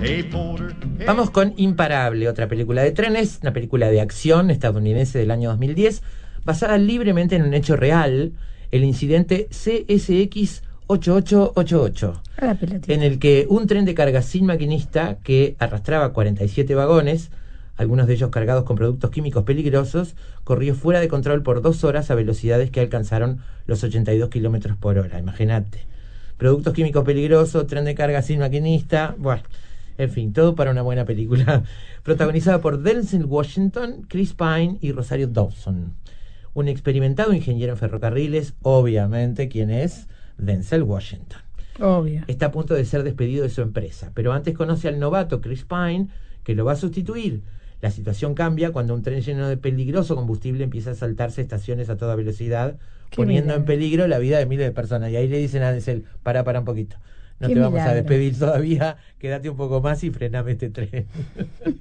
Vamos con Imparable, otra película de trenes, una película de acción estadounidense del año 2010, basada libremente en un hecho real, el incidente CSX 8888, en el que un tren de carga sin maquinista que arrastraba 47 vagones, algunos de ellos cargados con productos químicos peligrosos, corrió fuera de control por 2 horas a velocidades que alcanzaron los 82 kilómetros por hora. Imagínate. Productos químicos peligrosos, tren de carga sin maquinista, bueno, en fin, todo para una buena película. Protagonizada por Denzel Washington, Chris Pine y Rosario Dawson. Un experimentado ingeniero en ferrocarriles, obviamente, ¿quién es? Denzel Washington. Obvio. Está a punto de ser despedido de su empresa, pero antes conoce al novato Chris Pine, que lo va a sustituir. La situación cambia cuando un tren lleno de peligroso combustible empieza a saltarse estaciones a toda velocidad, poniendo en peligro la vida de miles de personas. Y ahí le dicen a Denzel, para un poquito. No te vamos a despedir todavía, quédate un poco más y frename este tren.